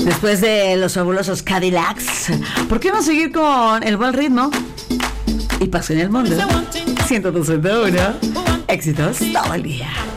Después de los fabulosos Cadillacs, ¿por qué no seguir con el buen ritmo? Y Pasión en el Mundo. 102.1. Éxitos todo el día.